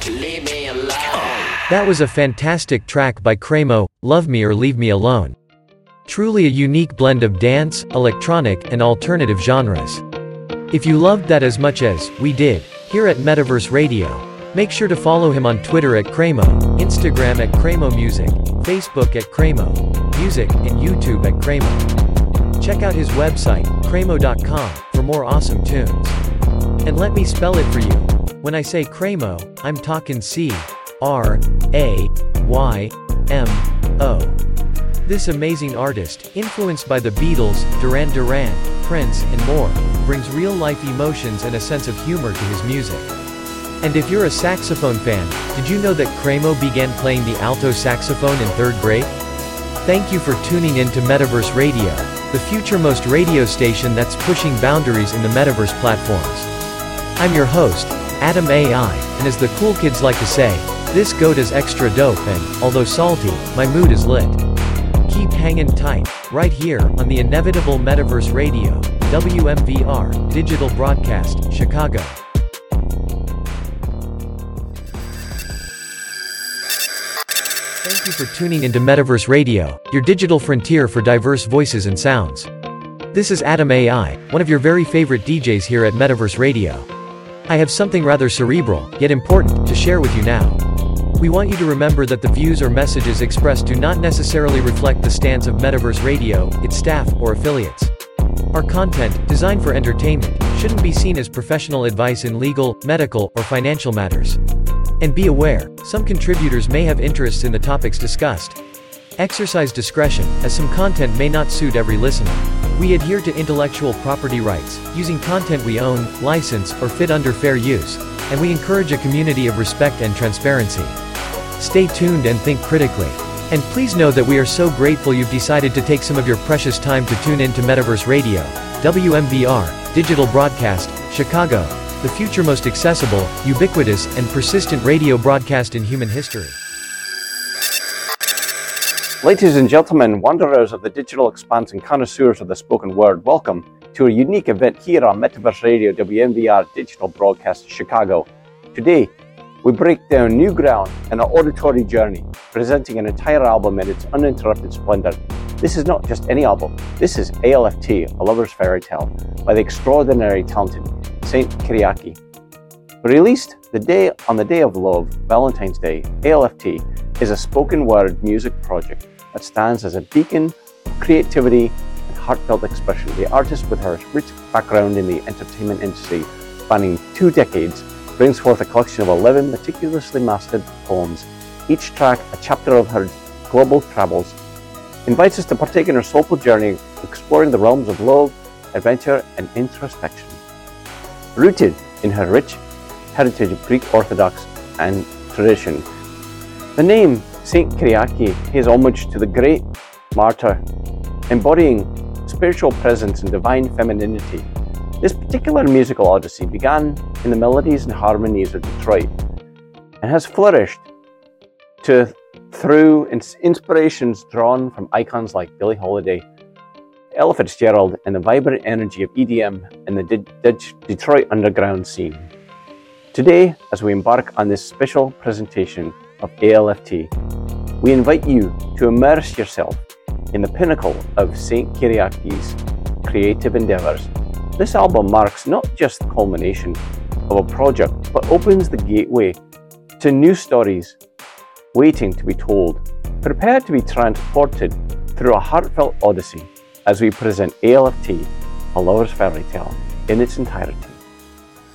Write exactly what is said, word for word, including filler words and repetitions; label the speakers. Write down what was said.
Speaker 1: Leave me alone.
Speaker 2: That was a fantastic track by Cremo, Love Me or Leave Me Alone. Truly a unique blend of dance, electronic, and alternative genres. If you loved that as much as we did here at Metaverse Radio, make sure to follow him on Twitter at Cremo, Instagram at Cremo Music, Facebook at Cremo Music, and YouTube at Cremo. Check out his website, cremo dot com, for more awesome tunes. And let me spell it for you. When I say Cremo, I'm talking C R A Y M O. This amazing artist, influenced by the Beatles, Duran Duran, Prince, and more, brings real-life emotions and a sense of humor to his music. And if you're a saxophone fan, did you know that Cremo began playing the alto saxophone in third grade? Thank you for tuning in to Metaverse Radio, the future-most radio station that's pushing boundaries in the Metaverse platforms. I'm your host, Adam A I, and as the cool kids like to say, this goat is extra dope and, although salty, my mood is lit. Keep hanging tight, right here, on the inevitable Metaverse Radio, W M V R, Digital Broadcast, Chicago. Thank you for tuning into Metaverse Radio, your digital frontier for diverse voices and sounds. This is Adam A I, one of your very favorite D Js here at Metaverse Radio. I have something rather cerebral, yet important, to share with you now. We want you to remember that the views or messages expressed do not necessarily reflect the stance of Metaverse Radio, its staff, or affiliates. Our content, designed for entertainment, shouldn't be seen as professional advice in legal, medical, or financial matters. And be aware, some contributors may have interests in the topics discussed. Exercise discretion, as some content may not suit every listener. We adhere to intellectual property rights, using content we own, license, or fit under fair use, and we encourage a community of respect and transparency. Stay tuned and think critically. And please know that we are so grateful you've decided to take some of your precious time to tune in to Metaverse Radio, W M V R, Digital Broadcast, Chicago, the future most accessible, ubiquitous, and persistent radio broadcast in human history.
Speaker 3: Ladies and gentlemen, wanderers of the digital expanse and connoisseurs of the spoken word, welcome to a unique event here on Metaverse Radio, W M V R Digital Broadcast Chicago. Today, we break down new ground in our auditory journey, presenting an entire album in its uninterrupted splendor. This is not just any album, this is A L F T, A Lover's Fairy Tale, by the extraordinary talented Saint Kyriaki. Released the day on the day of love, Valentine's Day, A L F T is a spoken word music project that stands as a beacon of creativity and heartfelt expression. The artist, with her rich background in the entertainment industry spanning two decades, brings forth a collection of eleven meticulously mastered poems, each track a chapter of her global travels, invites us to partake in her soulful journey, exploring the realms of love, adventure, and introspection. Rooted in her rich heritage of Greek Orthodox and tradition, the name Saint Kyriaki pays homage to the great martyr, embodying spiritual presence and divine femininity. This particular musical odyssey began in the melodies and harmonies of Detroit and has flourished to through inspirations drawn from icons like Billie Holiday, Ella Fitzgerald, and the vibrant energy of E D M and the De- De- Detroit underground scene. Today, as we embark on this special presentation of A L F T, we invite you to immerse yourself in the pinnacle of Saint Kyriaki's creative endeavors. This album marks not just the culmination of a project, but opens the gateway to new stories waiting to be told. Prepare to be transported through a heartfelt odyssey as we present A L F T, A Lover's Fairy Tale, in its entirety.